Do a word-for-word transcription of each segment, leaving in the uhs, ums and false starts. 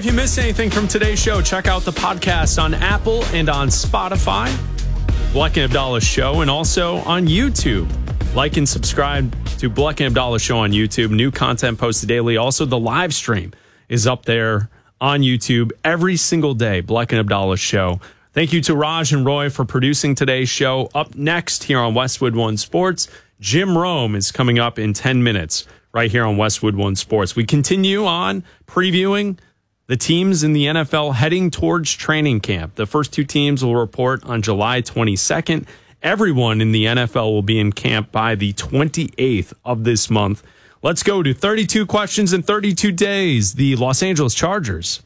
you missed anything from today's show, check out the podcast on Apple and on Spotify, Bleck and Abdallah Show, and also on YouTube. Like and subscribe to Bleck and Abdallah Show on YouTube. New content posted daily. Also, the live stream is up there on YouTube every single day, Bleck and Abdallah Show. Thank you to Raj and Roy for producing today's show. Up next here on Westwood One Sports, Jim Rome is coming up in ten minutes right here on Westwood One Sports. We continue on previewing the teams in the N F L heading towards training camp. The first two teams will report on July twenty-second. Everyone in the N F L will be in camp by the twenty-eighth of this month. Let's go to thirty-two questions in thirty-two days. The Los Angeles Chargers.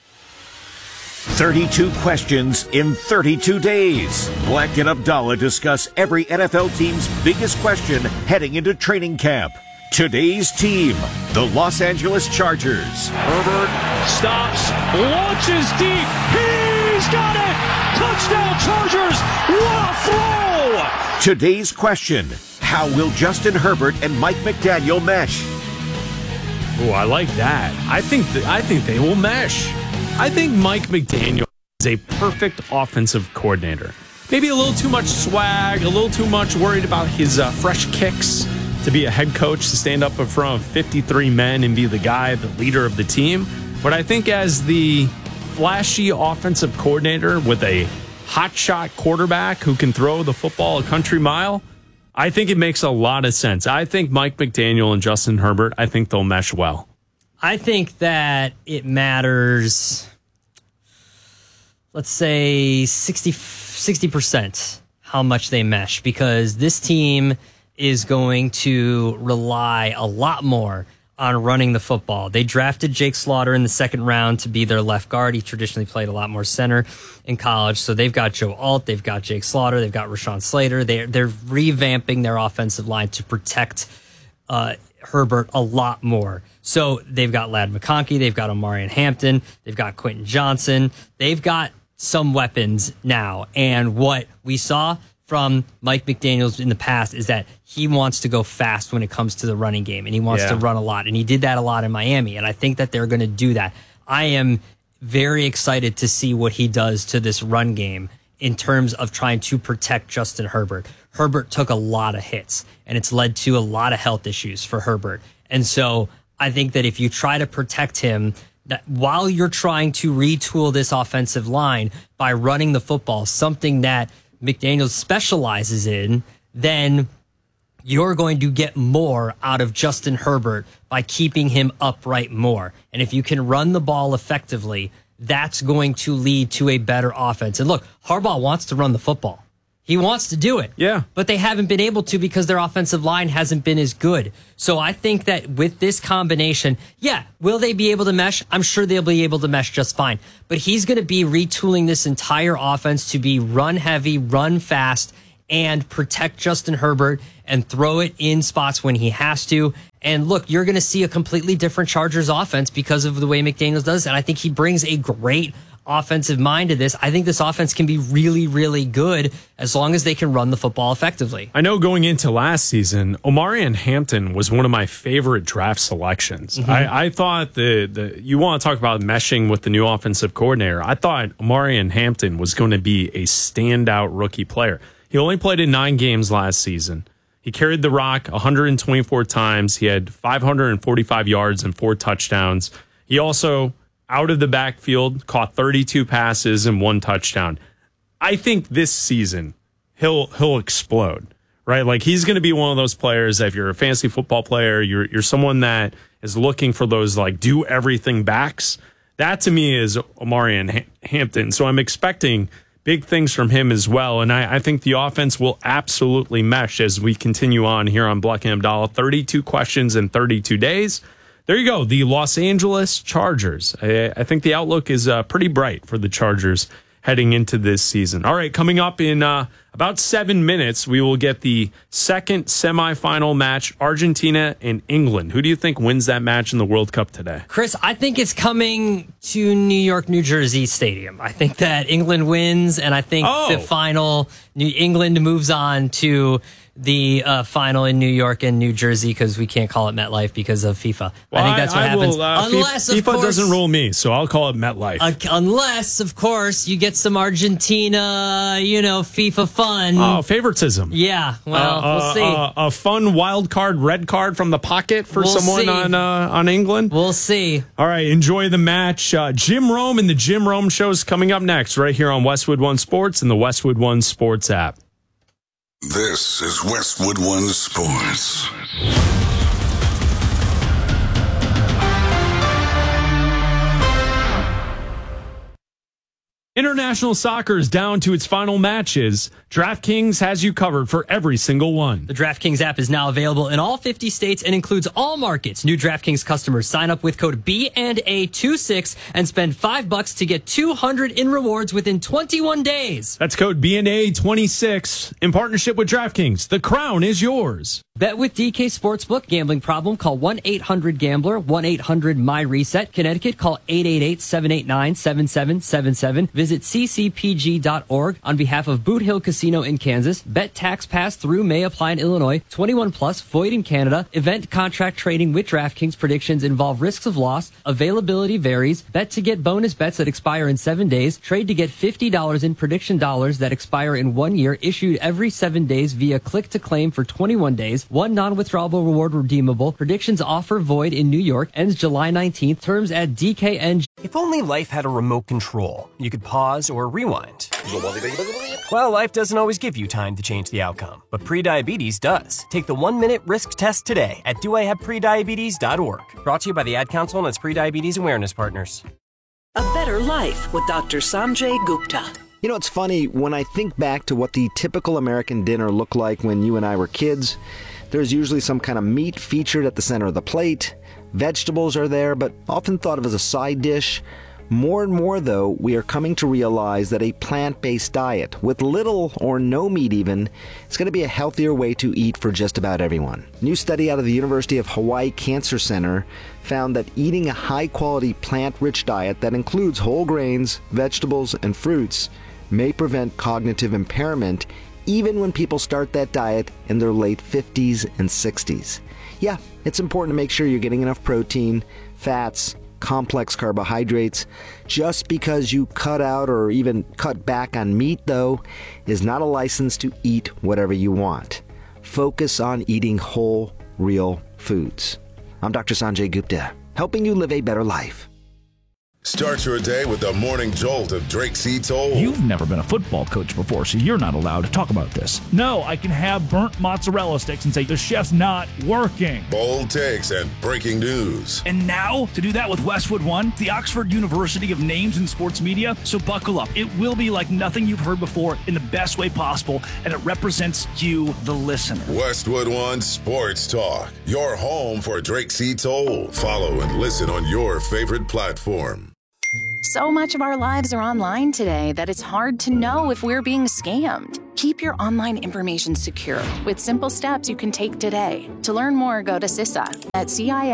thirty-two questions in thirty-two days. Bleck and Abdallah discuss every N F L team's biggest question heading into training camp. Today's team, the Los Angeles Chargers. Herbert stops, launches deep. He's got it! Touchdown Chargers! What a throw! Today's question, how will Justin Herbert and Mike McDaniel mesh? Oh, I like that. I think th- I think they will mesh. I think Mike McDaniel is a perfect offensive coordinator. Maybe a little too much swag, a little too much worried about his uh, fresh kicks to be a head coach, to stand up in front of fifty-three men and be the guy, the leader of the team. But I think as the flashy offensive coordinator with a hotshot quarterback who can throw the football a country mile, I think it makes a lot of sense. I think Mike McDaniel and Justin Herbert, I think they'll mesh well. I think that it matters, let's say sixty percent how much they mesh, because this team is going to rely a lot more on running the football. They drafted Jake Slaughter in the second round to be their left guard. He traditionally played a lot more center in college. So they've got Joe Alt, they've got Jake Slaughter, they've got Rashawn Slater. They're, they're revamping their offensive line to protect uh, Herbert a lot more. So they've got Ladd McConkey, they've got Omarion Hampton, they've got Quentin Johnson. They've got some weapons now. And what we saw from Mike McDaniels in the past is that he wants to go fast when it comes to the running game, and he wants yeah. to run a lot, and he did that a lot in Miami, and I think that they're going to do that. I am very excited to see what he does to this run game in terms of trying to protect Justin Herbert. Herbert took a lot of hits, and it's led to a lot of health issues for Herbert, and so I think that if you try to protect him, that while you're trying to retool this offensive line by running the football, something that McDaniels specializes in, then you're going to get more out of Justin Herbert by keeping him upright more. And if you can run the ball effectively, that's going to lead to a better offense. And look, Harbaugh wants to run the football. He wants to do it. Yeah. But they haven't been able to because their offensive line hasn't been as good. So I think that with this combination, yeah, will they be able to mesh? I'm sure they'll be able to mesh just fine. But he's going to be retooling this entire offense to be run heavy, run fast, and protect Justin Herbert and throw it in spots when he has to. And look, you're going to see a completely different Chargers offense because of the way McDaniels does. And I think he brings a great offensive mind to this. I think this offense can be really, really good as long as they can run the football effectively. I know going into last season, Omarion Hampton was one of my favorite draft selections. Mm-hmm. I, I thought the, the you want to talk about meshing with the new offensive coordinator. I thought Omarion Hampton was going to be a standout rookie player. He only played in nine games last season. He carried the rock one hundred twenty-four times. He had five hundred forty-five yards and four touchdowns. He also, out of the backfield, caught thirty-two passes and one touchdown. I think this season he'll he'll explode, right? Like he's going to be one of those players that if you're a fantasy football player, you're you're someone that is looking for those like do everything backs. That to me is Omarion Hampton. So I'm expecting big things from him as well. And I, I think the offense will absolutely mesh as we continue on here on Bleck and Abdallah. thirty-two questions in thirty-two days. There you go. The Los Angeles Chargers. I, I think the outlook is uh, pretty bright for the Chargers heading into this season. All right, coming up in uh, about seven minutes, we will get the second semifinal match, Argentina and England. Who do you think wins that match in the World Cup today? Chris, I think it's coming to New York, New Jersey Stadium. I think that England wins, and I think Oh. the final, New England moves on to the uh, final in New York and New Jersey because we can't call it MetLife because of FIFA. Well, I think that's what I, I happens. Will, uh, unless, FIFA of course, doesn't rule me, so I'll call it MetLife. Uh, unless, of course, you get some Argentina, you know, FIFA fun. Oh, favoritism. Yeah, well, Uh, we'll see. Uh, a fun wild card, red card from the pocket for We'll someone see. on uh, on England. We'll see. All right, enjoy the match. Uh, Jim Rome and the Jim Rome Show is coming up next, right here on Westwood One Sports and the Westwood One Sports app. This is Westwood One Sports. International soccer is down to its final matches. DraftKings has you covered for every single one. The DraftKings app is now available in all fifty states and includes all markets. New DraftKings customers sign up with code B and A twenty-six and spend five bucks to get two hundred in rewards within twenty-one days. That's code B and A twenty-six in partnership with DraftKings. The crown is yours. Bet with D K Sportsbook. Gambling problem? Call one eight hundred gambler, one eight hundred my reset. Connecticut, call eight eight eight, seven eight nine, seven seven seven seven. Visit c c p g dot org on behalf of Boot Hill Casino in Kansas. Bet tax pass through may apply in Illinois. twenty-one plus, void in Canada. Event contract trading with DraftKings. Predictions involve risks of loss. Availability varies. Bet to get bonus bets that expire in seven days. Trade to get fifty dollars in prediction dollars that expire in one year. Issued every seven days via click to claim for twenty-one days. One non-withdrawable reward redeemable. Predictions offer void in New York. Ends July nineteenth. Terms at D K N G. If only life had a remote control, you could pause or rewind. Well, life doesn't always give you time to change the outcome, but prediabetes does. Take the one-minute risk test today at do I have prediabetes dot org. Brought to you by the Ad Council and its Prediabetes Awareness Partners. A Better Life with Doctor Sanjay Gupta. You know, it's funny, when I think back to what the typical American dinner looked like when you and I were kids, there's usually some kind of meat featured at the center of the plate. Vegetables are there, but often thought of as a side dish. More and more, though, we are coming to realize that a plant-based diet, with little or no meat even, is going to be a healthier way to eat for just about everyone. A new study out of the University of Hawaii Cancer Center found that eating a high-quality plant-rich diet that includes whole grains, vegetables, and fruits may prevent cognitive impairment even when people start that diet in their late fifties and sixties. Yeah, it's important to make sure you're getting enough protein, fats, complex carbohydrates. Just because you cut out or even cut back on meat, though, is not a license to eat whatever you want. Focus on eating whole, real foods. I'm Doctor Sanjay Gupta, helping you live a better life. Start your day with the morning jolt of Drake C. Toll. You've never been a football coach before, so you're not allowed to talk about this. No, I can have burnt mozzarella sticks and say the chef's not working. Bold takes and breaking news. And now, to do that with Westwood One, the Oxford University of names in sports media, so buckle up. It will be like nothing you've heard before in the best way possible, and it represents you, the listener. Westwood One Sports Talk, your home for Drake C. Toll. Follow and listen on your favorite platform. So much of our lives are online today that it's hard to know if we're being scammed. Keep your online information secure with simple steps you can take today. To learn more, go to C I S A at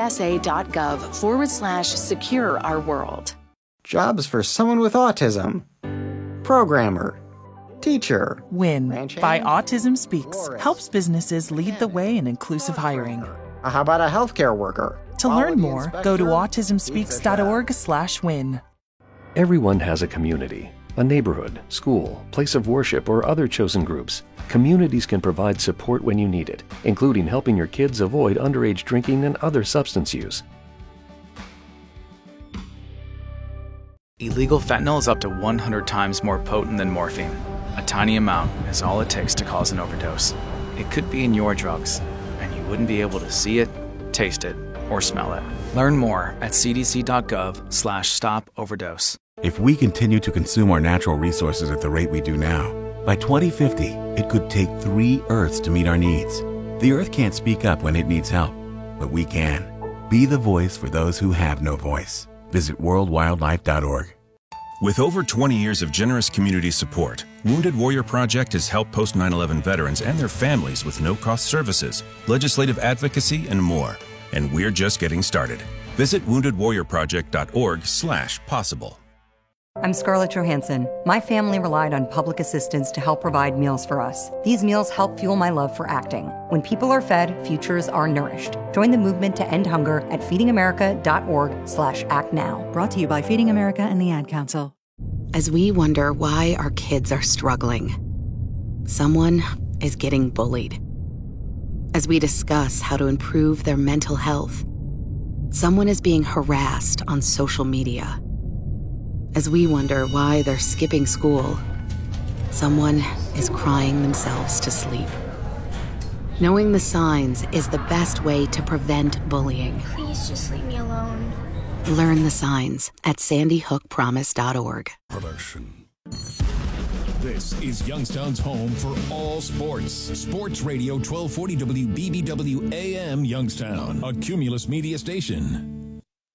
cisa.gov forward slash secure our world. Jobs for someone with autism. Programmer. Teacher. WIN by Autism Speaks helps businesses lead the way in inclusive hiring. How about a healthcare worker? To learn more, go to autism speaks dot org slash win. Everyone has a community, a neighborhood, school, place of worship, or other chosen groups. Communities can provide support when you need it, including helping your kids avoid underage drinking and other substance use. Illegal fentanyl is up to one hundred times more potent than morphine. A tiny amount is all it takes to cause an overdose. It could be in your drugs, and you wouldn't be able to see it, taste it, or smell it. Learn more at c d c dot gov slash stop overdose. If we continue to consume our natural resources at the rate we do now, by twenty fifty, it could take three Earths to meet our needs. The Earth can't speak up when it needs help, but we can. Be the voice for those who have no voice. Visit world wildlife dot org. With over twenty years of generous community support, Wounded Warrior Project has helped post nine eleven veterans and their families with no-cost services, legislative advocacy, and more. And we're just getting started. Visit wounded warrior project dot org slash possible. I'm Scarlett Johansson. My family relied on public assistance to help provide meals for us. These meals help fuel my love for acting. When people are fed, futures are nourished. Join the movement to end hunger at feeding america dot org slash act now. Brought to you by Feeding America and the Ad Council. As we wonder why our kids are struggling, someone is getting bullied. As we discuss how to improve their mental health, someone is being harassed on social media. As we wonder why they're skipping school, someone is crying themselves to sleep. Knowing the signs is the best way to prevent bullying. Please just leave me alone. Learn the signs at sandy hook promise dot org. Production. This is Youngstown's home for all sports. Sports Radio twelve forty W B B W A M Youngstown, a Cumulus Media station.